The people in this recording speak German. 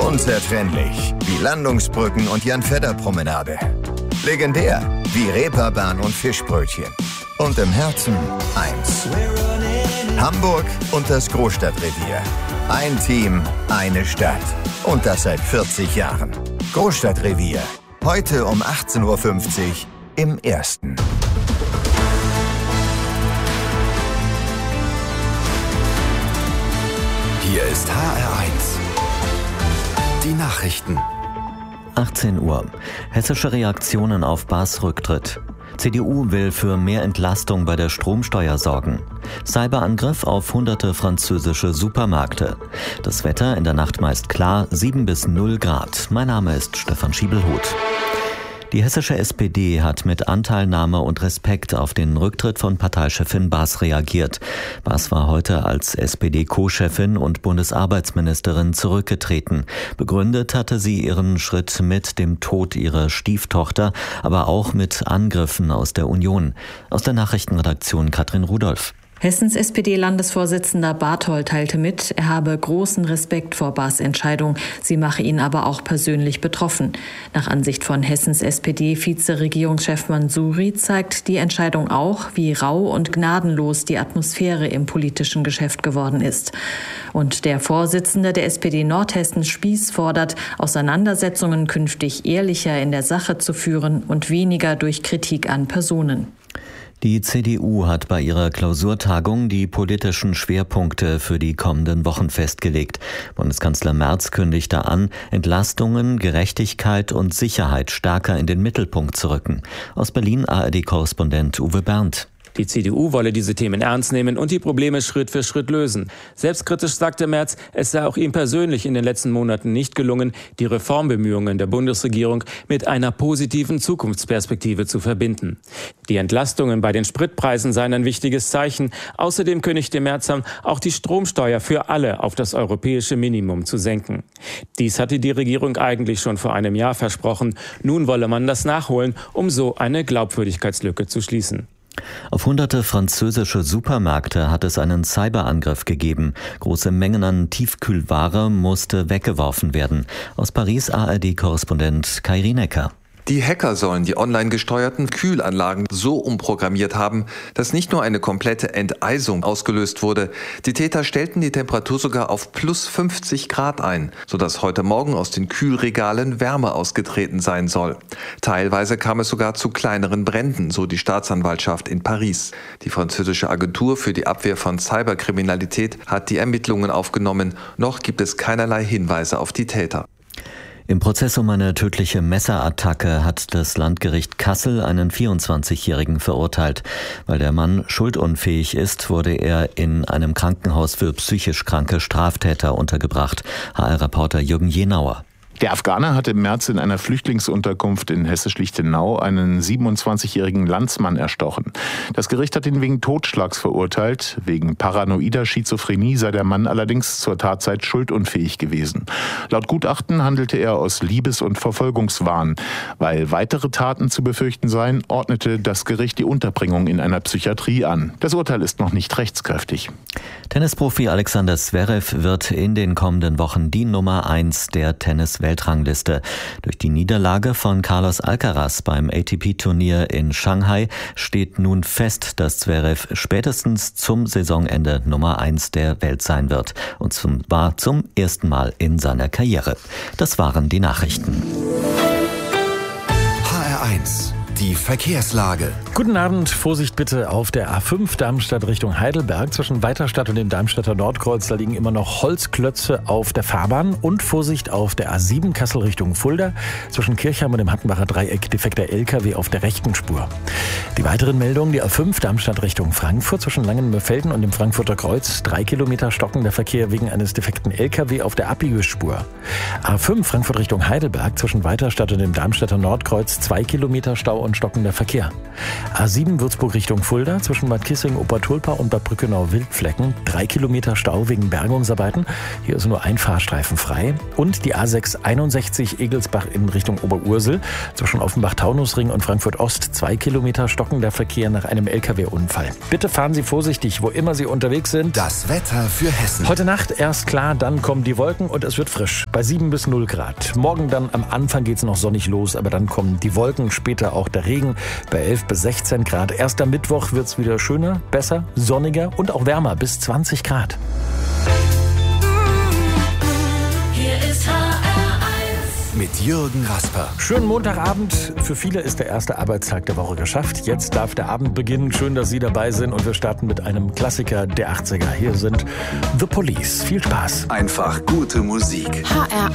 Unzertrennlich wie Landungsbrücken und Jan-Fedder-Promenade. Legendär wie Reeperbahn und Fischbrötchen. Und im Herzen eins. Hamburg und das Großstadtrevier. Ein Team, eine Stadt. Und das seit 40 Jahren. Großstadtrevier. Heute um 18.50 Uhr im Ersten. Hier ist HR1. Die Nachrichten. 18 Uhr. Hessische Reaktionen auf Baas Rücktritt. CDU will für mehr Entlastung bei der Stromsteuer sorgen. Cyberangriff auf hunderte französische Supermärkte. Das Wetter in der Nacht meist klar, 7 bis 0 Grad. Mein Name ist Stefan Schiebelhuth. Die hessische SPD hat mit Anteilnahme und Respekt auf den Rücktritt von Parteichefin Baas reagiert. Baas war heute als SPD-Co-Chefin und Bundesarbeitsministerin zurückgetreten. Begründet hatte sie ihren Schritt mit dem Tod ihrer Stieftochter, aber auch mit Angriffen aus der Union. Aus der Nachrichtenredaktion Katrin Rudolph. Hessens SPD-Landesvorsitzender Barthold teilte mit, er habe großen Respekt vor Baas' Entscheidung. Sie mache ihn aber auch persönlich betroffen. Nach Ansicht von Hessens SPD-Vize-Regierungschef Mansouri zeigt die Entscheidung auch, wie rau und gnadenlos die Atmosphäre im politischen Geschäft geworden ist. Und der Vorsitzende der SPD Nordhessen Spieß fordert, Auseinandersetzungen künftig ehrlicher in der Sache zu führen und weniger durch Kritik an Personen. Die CDU hat bei ihrer Klausurtagung die politischen Schwerpunkte für die kommenden Wochen festgelegt. Bundeskanzler Merz kündigte an, Entlastungen, Gerechtigkeit und Sicherheit stärker in den Mittelpunkt zu rücken. Aus Berlin ARD-Korrespondent Uwe Berndt. Die CDU wolle diese Themen ernst nehmen und die Probleme Schritt für Schritt lösen. Selbstkritisch sagte Merz, es sei auch ihm persönlich in den letzten Monaten nicht gelungen, die Reformbemühungen der Bundesregierung mit einer positiven Zukunftsperspektive zu verbinden. Die Entlastungen bei den Spritpreisen seien ein wichtiges Zeichen. Außerdem kündigte Merz an, auch die Stromsteuer für alle auf das europäische Minimum zu senken. Dies hatte die Regierung eigentlich schon vor einem Jahr versprochen. Nun wolle man das nachholen, um so eine Glaubwürdigkeitslücke zu schließen. Auf hunderte französische Supermärkte hat es einen Cyberangriff gegeben. Große Mengen an Tiefkühlware musste weggeworfen werden. Aus Paris ARD-Korrespondent Kai Rienecker. Die Hacker sollen die online gesteuerten Kühlanlagen so umprogrammiert haben, dass nicht nur eine komplette Enteisung ausgelöst wurde. Die Täter stellten die Temperatur sogar auf plus 50 Grad ein, sodass heute Morgen aus den Kühlregalen Wärme ausgetreten sein soll. Teilweise kam es sogar zu kleineren Bränden, so die Staatsanwaltschaft in Paris. Die französische Agentur für die Abwehr von Cyberkriminalität hat die Ermittlungen aufgenommen. Noch gibt es keinerlei Hinweise auf die Täter. Im Prozess um eine tödliche Messerattacke hat das Landgericht Kassel einen 24-Jährigen verurteilt. Weil der Mann schuldunfähig ist, wurde er in einem Krankenhaus für psychisch kranke Straftäter untergebracht. HR-Reporter Jürgen Jenauer. Der Afghaner hatte im März in einer Flüchtlingsunterkunft in Hessisch-Lichtenau einen 27-jährigen Landsmann erstochen. Das Gericht hat ihn wegen Totschlags verurteilt. Wegen paranoider Schizophrenie sei der Mann allerdings zur Tatzeit schuldunfähig gewesen. Laut Gutachten handelte er aus Liebes- und Verfolgungswahn. Weil weitere Taten zu befürchten seien, ordnete das Gericht die Unterbringung in einer Psychiatrie an. Das Urteil ist noch nicht rechtskräftig. Tennisprofi Alexander Zverev wird in den kommenden Wochen die Nummer 1 der Tennis-Weltrangliste. Durch die Niederlage von Carlos Alcaraz beim ATP-Turnier in Shanghai steht nun fest, dass Zverev spätestens zum Saisonende Nummer 1 der Welt sein wird. Und zwar zum ersten Mal in seiner Karriere. Das waren die Nachrichten. HR1. Die Verkehrslage. Guten Abend. Vorsicht bitte auf der A5 Darmstadt Richtung Heidelberg. Zwischen Weiterstadt und dem Darmstädter Nordkreuz, da liegen immer noch Holzklötze auf der Fahrbahn. Und Vorsicht auf der A7 Kassel Richtung Fulda. Zwischen Kirchheim und dem Hattenbacher Dreieck defekter LKW auf der rechten Spur. Die weiteren Meldungen, die A5 Darmstadt Richtung Frankfurt. Zwischen Langenmörfelden und dem Frankfurter Kreuz 3 Kilometer stockender Verkehr wegen eines defekten LKW auf der Abbiegespur. A5 Frankfurt Richtung Heidelberg. Zwischen Weiterstadt und dem Darmstädter Nordkreuz 2 Kilometer Stau und stockender Verkehr. A7 Würzburg Richtung Fulda zwischen Bad Kissing, Obertulpa und Bad Brückenau-Wildflecken. 3 Kilometer Stau wegen Bergungsarbeiten. Hier ist nur ein Fahrstreifen frei. Und die A6 61 Egelsbach in Richtung Oberursel zwischen Offenbach-Taunusring und Frankfurt-Ost. 2 Kilometer stockender Verkehr nach einem LKW-Unfall. Bitte fahren Sie vorsichtig, wo immer Sie unterwegs sind. Das Wetter für Hessen. Heute Nacht erst klar, dann kommen die Wolken und es wird frisch. Bei 7 bis 0 Grad. Morgen dann am Anfang geht es noch sonnig los, aber dann kommen die Wolken, später auch der Regen bei 11 bis 16 Grad. Erst am Mittwoch wird es wieder schöner, besser, sonniger und auch wärmer bis 20 Grad. Hier ist HR1 mit Jürgen Rasper. Schönen Montagabend. Für viele ist der erste Arbeitstag der Woche geschafft. Jetzt darf der Abend beginnen. Schön, dass Sie dabei sind. Und wir starten mit einem Klassiker der 80er. Hier sind The Police. Viel Spaß. Einfach gute Musik. HR1